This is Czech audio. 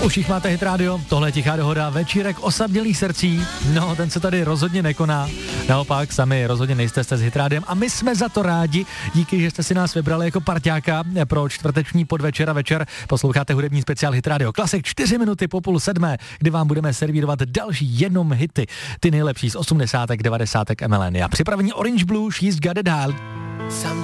uších máte Hit Radio, tohle je Tichá dohoda, večírek osamělých srdcí, no ten se tady rozhodně nekoná, naopak sami rozhodně nejste s Hit Rádiem a my jsme za to rádi, díky, že jste si nás vybrali jako parťáka pro čtvrteční podvečer a večer, posloucháte hudební speciál Hit Radio Klasik 4 minuty po 6:30, kdy vám budeme servírovat další jenom hity, ty nejlepší z 80. 90. Millennia. Připravení Orange Blue, She's Got It Hard.